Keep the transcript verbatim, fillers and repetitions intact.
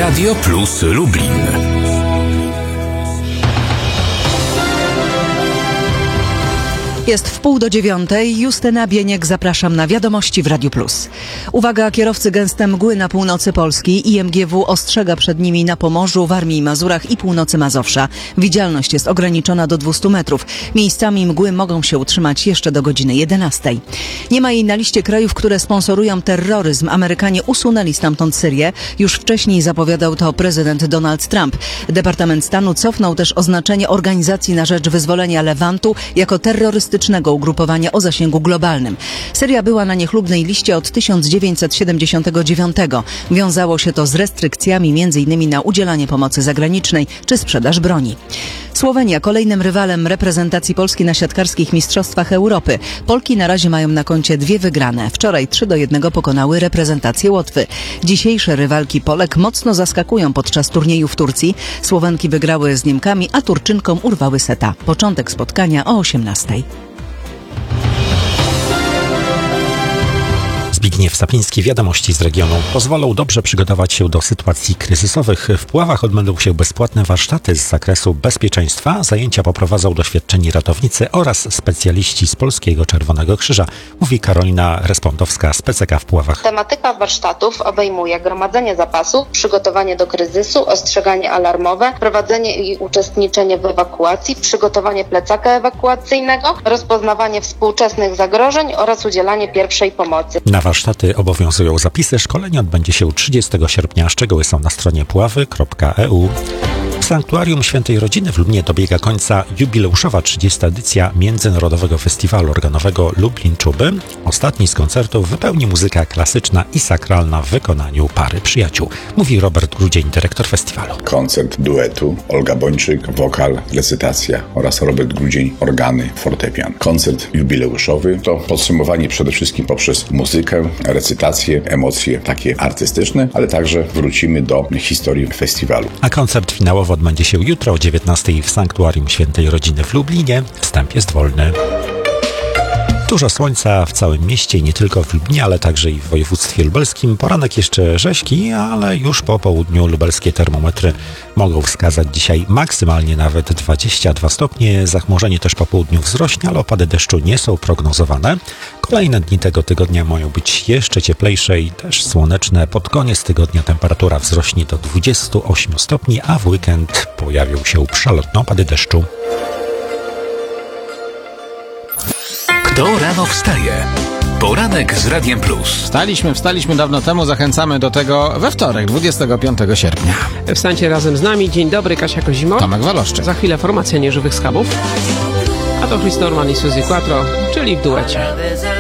Radio Plus Lublin. Jest w pół do dziewiątej. Justyna Bieniek, zapraszam na wiadomości w Radiu Plus. Uwaga, kierowcy gęste mgły na północy Polski. I M G W ostrzega przed nimi na Pomorzu, Warmii i Mazurach i północy Mazowsza. Widzialność jest ograniczona do dwieście metrów. Miejscami mgły mogą się utrzymać jeszcze do godziny jedenastej. Nie ma jej na liście krajów, które sponsorują terroryzm. Amerykanie usunęli stamtąd Syrię. Już wcześniej zapowiadał to prezydent Donald Trump. Departament Stanu cofnął też oznaczenie Organizacji na rzecz Wyzwolenia Lewantu jako terrorystycznego ugrupowania o zasięgu globalnym. Syria była na niechlubnej liście od tysiąc dziewięćset siedemdziesiątego dziewiątego. Wiązało się to z restrykcjami między innymi na udzielanie pomocy zagranicznej czy sprzedaż broni. Słowenia kolejnym rywalem reprezentacji Polski na siatkarskich mistrzostwach Europy. Polki na razie mają na koncie dwie wygrane. Wczoraj trzy do jednego pokonały reprezentację Łotwy. Dzisiejsze rywalki Polek mocno zaskakują podczas turnieju w Turcji. Słowenki wygrały z Niemkami, a Turczynkom urwały seta. Początek spotkania o osiemnastej. Zbigniew Sapiński, wiadomości z regionu. Pozwolą dobrze przygotować się do sytuacji kryzysowych. W Puławach odbędą się bezpłatne warsztaty z zakresu bezpieczeństwa. Zajęcia poprowadzą doświadczeni ratownicy oraz specjaliści z Polskiego Czerwonego Krzyża, mówi Karolina Respondowska z P C K w Puławach. Tematyka warsztatów obejmuje gromadzenie zapasów, przygotowanie do kryzysu, ostrzeganie alarmowe, prowadzenie i uczestniczenie w ewakuacji, przygotowanie plecaka ewakuacyjnego, rozpoznawanie współczesnych zagrożeń oraz udzielanie pierwszej pomocy. Na warsztaty obowiązują zapisy. Szkolenie odbędzie się trzydziestego sierpnia. Szczegóły są na stronie puławy kropka e u. W Sanktuarium Świętej Rodziny w Lublinie dobiega końca jubileuszowa trzydziesta edycja Międzynarodowego Festiwalu Organowego Lublin Czuby. Ostatni z koncertów wypełni muzyka klasyczna i sakralna w wykonaniu pary przyjaciół, mówi Robert Grudzień, dyrektor festiwalu. Koncert duetu Olga Bończyk, wokal, recytacja oraz Robert Grudzień, organy, fortepian. Koncert jubileuszowy to podsumowanie przede wszystkim poprzez muzykę, recytację, emocje takie artystyczne, ale także wrócimy do historii festiwalu. A koncert finałowy odbędzie się jutro o dziewiętnastej w Sanktuarium Świętej Rodziny w Lublinie. Wstęp jest wolny. Dużo słońca w całym mieście, nie tylko w Lublinie, ale także i w województwie lubelskim. Poranek jeszcze rzeźki, ale już po południu lubelskie termometry mogą wskazać dzisiaj maksymalnie nawet dwadzieścia dwa stopnie. Zachmurzenie też po południu wzrośnie, ale opady deszczu nie są prognozowane. Kolejne dni tego tygodnia mają być jeszcze cieplejsze i też słoneczne. Pod koniec tygodnia temperatura wzrośnie do dwudziestu ośmiu stopni, a w weekend pojawią się przelotne opady deszczu. Kto rano wstaje? Poranek z Radiem Plus. Wstaliśmy, wstaliśmy dawno temu, zachęcamy do tego we wtorek, dwudziestego piątego sierpnia. Wstańcie razem z nami. Dzień dobry, Kasia Kozimo. Tomek Waloszczyk. Za chwilę formacja nieżywych skarbów. A to Chris Norman i Suzy Quattro, czyli w duecie.